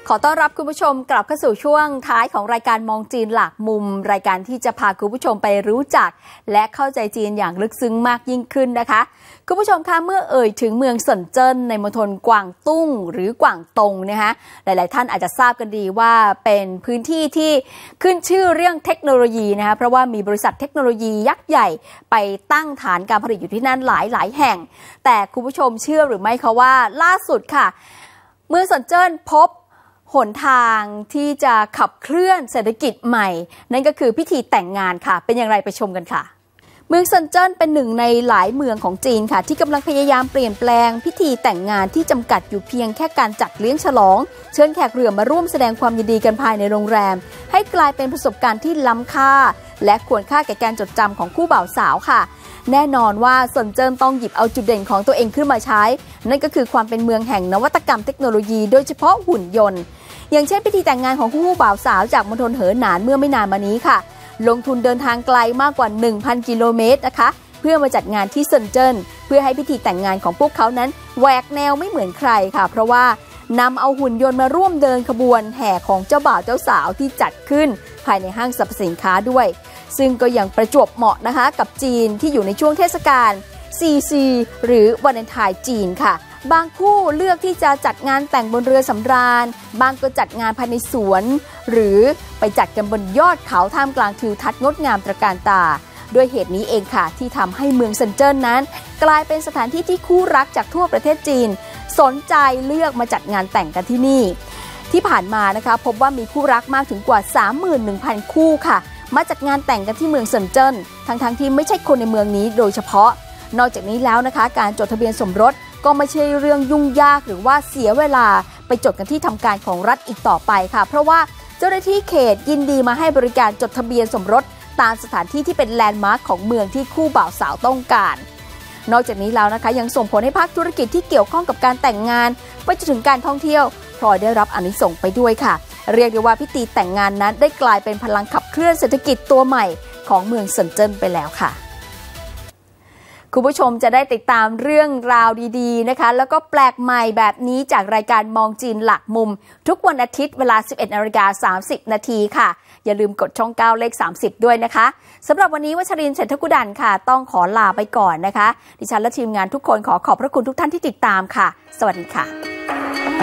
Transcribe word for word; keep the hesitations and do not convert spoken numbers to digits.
ขอต้อนรับคุณผู้ชมกลับเข้าสู่ช่วงท้ายของรายการมองจีนหลากมุมรายการที่จะพาคุณผู้ชมไปรู้จักและเข้าใจจีนอย่างลึกซึ้งมากยิ่งขึ้นนะคะคุณผู้ชมคะเมื่อเอ่ยถึงเมืองเซินเจิ้นในมณฑลกวางตุ้งหรือกวางตงนะคะหลายๆท่านอาจจะทราบกันดีว่าเป็นพื้นที่ที่ขึ้นชื่อเรื่องเทคโนโลยีนะคะเพราะว่ามีบริษัทเทคโนโลยียักษ์ใหญ่ไปตั้งฐานการผลิตอยู่ที่นั่นหลายหลายแห่งแต่คุณผู้ชมเชื่อหรือไม่คะว่าล่าสุดค่ะเมืองเซินเจิ้นพบหนทางที่จะขับเคลื่อนเศรษฐกิจใหม่นั่นก็คือพิธีแต่งงานค่ะเป็นอย่างไรไปชมกันค่ะเมืองเซินเจิ้นเป็นหนึ่งในหลายเมืองของจีนค่ะที่กำลังพยายามเปลี่ยนแปลงพิธีแต่งงานที่จำกัดอยู่เพียงแค่การจัดเลี้ยงฉลองเชิญแขกเรือมาร่วมแสดงความยินดีกันภายในโรงแรมให้กลายเป็นประสบการณ์ที่ล้ำค่าและควรค่าแก่การจดจำของคู่บ่าวสาวค่ะแน่นอนว่าเซินเจิ้นต้องหยิบเอาจุดเด่นของตัวเองขึ้นมาใช้นั่นก็คือความเป็นเมืองแห่งนวัตกรรมเทคโนโลยีโดยเฉพาะหุ่นยนต์อย่างเช่นพิธีแต่งงานของคู่บ่าวสาวจากมณฑลเหอหนานเมื่อไม่นานมานี้ค่ะลงทุนเดินทางไกลมากกว่า หนึ่งพัน กิโลเมตรนะคะเพื่อมาจัดงานที่เซินเจิ้นเพื่อให้พิธีแต่งงานของพวกเขานั้นแหวกแนวไม่เหมือนใครค่ะเพราะว่านำเอาหุ่นยนต์มาร่วมเดินขบวนแห่ของเจ้าบ่าวเจ้าสาวที่จัดขึ้นภายในห้างสรรพสินค้าด้วยซึ่งก็ยังประจวบเหมาะนะคะกับจีนที่อยู่ในช่วงเทศกาล ซี ซี หรือวาเลนไทน์จีนค่ะบางคู่เลือกที่จะจัดงานแต่งบนเรือสำราญบางก็จัดงานภายในสวนหรือไปจัดกันบนยอดเขาท่ามกลางทิวทัศน์งดงามตระการตาด้วยเหตุนี้เองค่ะที่ทำให้เมืองเซินเจิ้นนั้นกลายเป็นสถานที่ที่คู่รักจากทั่วประเทศจีนสนใจเลือกมาจัดงานแต่งกันที่นี่ที่ผ่านมานะคะพบว่ามีคู่รักมากถึงกว่า สามหมื่นหนึ่งพัน คู่ค่ะมาจัดงานแต่งกันที่เมืองเซินเจิ้นทั้งๆ ท, ที่ไม่ใช่คนในเมืองนี้โดยเฉพาะนอกจากนี้แล้วนะคะการจดทะเบียนสมรสก็ไม่ใช่เรื่องยุ่งยากหรือว่าเสียเวลาไปจดกันที่ทำการของรัฐอีกต่อไปค่ะเพราะว่าเจ้าหน้าที่เขตยินดีมาให้บริการจดทะเบียนสมรสตามสถานที่ที่เป็นแลนด์มาร์คของเมืองที่คู่บ่าวสาวต้องการนอกจากนี้แล้วนะคะยังส่งผลให้ภาคธุรกิจที่เกี่ยวข้องกับการแต่งงานไปจนถึงการท่องเที่ยวพลอยได้รับอานิสงส์ไปด้วยค่ะเรียกได้ว่าพิธีแต่งงานนั้นได้กลายเป็นพลังขับเคลื่อนเศรษฐกิจตัวใหม่ของเมืองเซินเจิ้นไปแล้วค่ะคุณผู้ชมจะได้ติดตามเรื่องราวดีๆนะคะแล้วก็แปลกใหม่แบบนี้จากรายการมองจีนหลักมุมทุกวันอาทิตย์เวลา สิบเอ็ดนาฬิกาสามสิบนาทีค่ะอย่าลืมกดช่องเก้าเลขสามสิบด้วยนะคะสำหรับวันนี้วัชรินทร์ เศรษฐกุดันค่ะต้องขอลาไปก่อนนะคะดิฉันและทีมงานทุกคนขอขอบพระคุณทุกท่านที่ติดตามค่ะสวัสดีค่ะ